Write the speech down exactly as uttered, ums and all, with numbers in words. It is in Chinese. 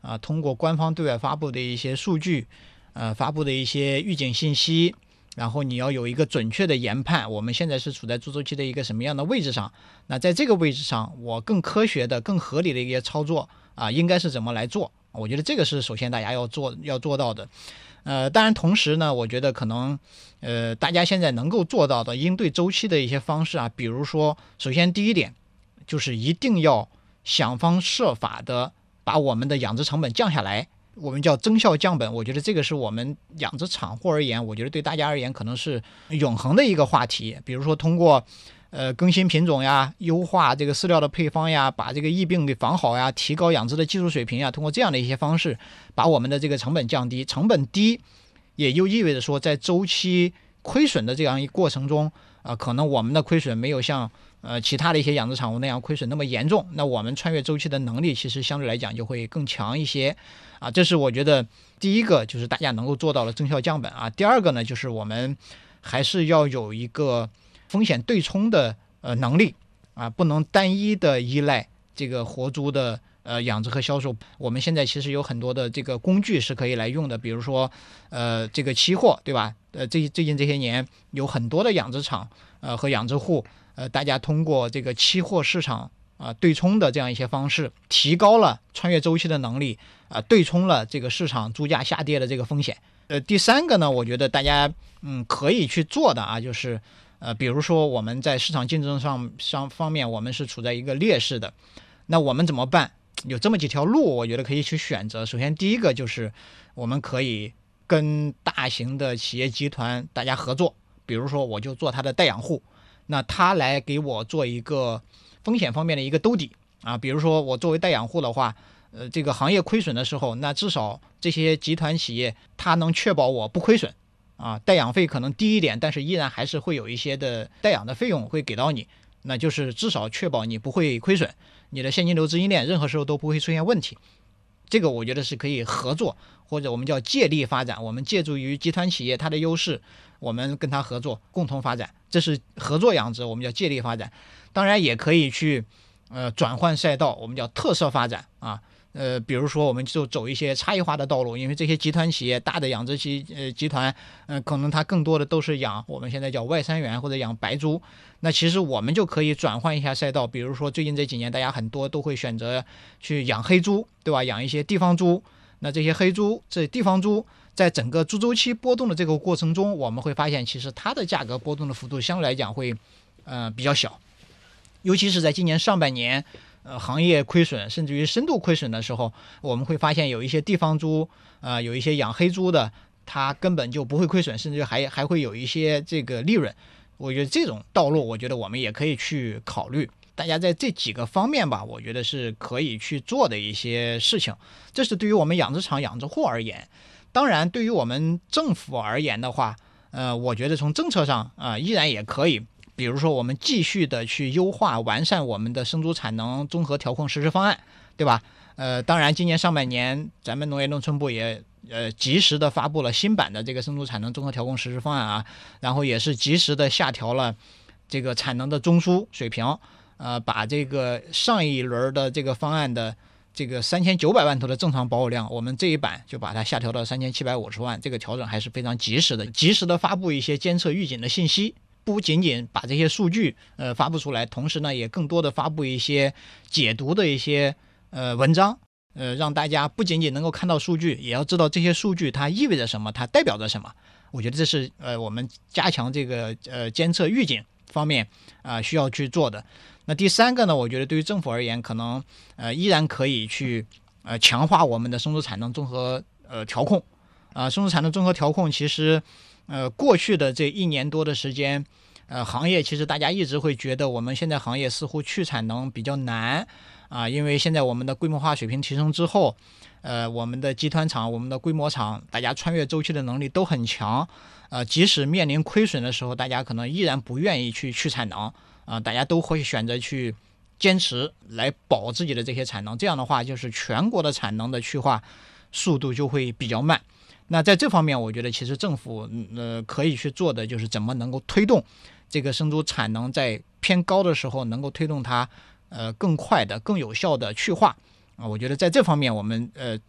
啊，通过官方对外发布的一些数据，呃，发布的一些预警信息，然后你要有一个准确的研判，我们现在是处在猪周期的一个什么样的位置上？那在这个位置上，我更科学的、更合理的一些操作啊，应该是怎么来做？我觉得这个是首先大家要做要做到的。呃，当然同时呢，我觉得可能呃，大家现在能够做到的应对周期的一些方式啊，比如说，首先第一点就是一定要想方设法的把我们的养殖成本降下来。我们叫增效降本，我觉得这个是我们养殖场户而言，我觉得对大家而言可能是永恒的一个话题。比如说通过呃更新品种呀，优化这个饲料的配方呀，把这个疫病给防好呀，提高养殖的技术水平呀，通过这样的一些方式，把我们的这个成本降低。成本低，也就意味着说，在周期亏损的这样一过程中，啊、呃，可能我们的亏损没有像呃其他的一些养殖场户那样亏损那么严重，那我们穿越周期的能力其实相对来讲就会更强一些。啊，这是我觉得第一个，就是大家能够做到了增效降本啊。第二个呢，就是我们还是要有一个风险对冲的呃能力啊，不能单一的依赖这个活猪的呃养殖和销售。我们现在其实有很多的这个工具是可以来用的，比如说呃这个期货，对吧？呃，最最近这些年有很多的养殖场呃和养殖户呃，大家通过这个期货市场啊，对冲的这样一些方式，提高了穿越周期的能力啊，对冲了这个市场猪价下跌的这个风险。呃，第三个呢，我觉得大家嗯可以去做的啊，就是呃，比如说我们在市场竞争上上方面，我们是处在一个劣势的，那我们怎么办？有这么几条路，我觉得可以去选择。首先，第一个就是我们可以跟大型的企业集团大家合作，比如说我就做他的代养户，那他来给我做一个风险方面的一个兜底啊，比如说我作为代养户的话，呃，这个行业亏损的时候，那至少这些集团企业它能确保我不亏损啊，代养费可能低一点，但是依然还是会有一些的代养的费用会给到你，那就是至少确保你不会亏损，你的现金流资金链任何时候都不会出现问题。这个我觉得是可以合作，或者我们叫借力发展，我们借助于集团企业它的优势，我们跟它合作共同发展，这是合作养殖，我们叫借力发展。当然也可以去呃转换赛道，我们叫特色发展啊。呃，比如说我们就走一些差异化的道路，因为这些集团企业大的养殖集呃集团，呃，可能它更多的都是养我们现在叫外三元或者养白猪，那其实我们就可以转换一下赛道，比如说最近这几年大家很多都会选择去养黑猪，对吧？养一些地方猪，那这些黑猪这地方猪在整个猪周期波动的这个过程中，我们会发现其实它的价格波动的幅度相对来讲会呃比较小，尤其是在今年上半年。呃，行业亏损甚至于深度亏损的时候，我们会发现有一些地方猪，呃，有一些养黑猪的，它根本就不会亏损，甚至还还会有一些这个利润。我觉得这种道路，我觉得我们也可以去考虑。大家在这几个方面吧，我觉得是可以去做的一些事情。这是对于我们养殖场、养殖户而言。当然，对于我们政府而言的话，呃，我觉得从政策上啊、呃，依然也可以。比如说我们继续的去优化完善我们的生猪产能综合调控实施方案，对吧？呃，当然今年上半年咱们农业农村部也呃及时的发布了新版的这个生猪产能综合调控实施方案啊，然后也是及时的下调了这个产能的中枢水平，呃，把这个上一轮的这个方案的这个三千九百万头的正常保有量，我们这一版就把它下调到三千七百五十万，这个调整还是非常及时的，及时的发布一些监测预警的信息。不仅仅把这些数据呃发布出来，同时呢也更多的发布一些解读的一些呃文章，呃让大家不仅仅能够看到数据，也要知道这些数据它意味着什么，它代表着什么。我觉得这是呃我们加强这个呃监测预警方面啊、呃、需要去做的。那第三个呢，我觉得对于政府而言，可能呃依然可以去呃强化我们的生猪产能综合呃调控啊、呃，生猪产能综合调控其实。呃，过去的这一年多的时间，呃，行业其实大家一直会觉得我们现在行业似乎去产能比较难啊，因为现在我们的规模化水平提升之后，呃，我们的集团厂、我们的规模厂，大家穿越周期的能力都很强，呃，即使面临亏损的时候，大家可能依然不愿意去去产能啊，大家都会选择去坚持来保自己的这些产能，这样的话，就是全国的产能的去化速度就会比较慢。那在这方面，我觉得其实政府呃可以去做的就是怎么能够推动这个生猪产能在偏高的时候，能够推动它呃更快的、更有效的去化啊。我觉得在这方面，我们呃